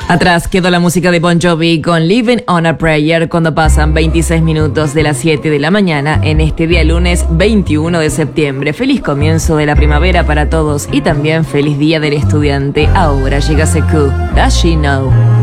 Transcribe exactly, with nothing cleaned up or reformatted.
Atrás quedó la música de Bon Jovi con Living on a Prayer cuando pasan veintiséis minutos de las siete de la mañana en este día lunes veintiuno de septiembre. Feliz comienzo de la primavera para todos y también feliz día del estudiante. Ahora llega Sekou, Does She Know?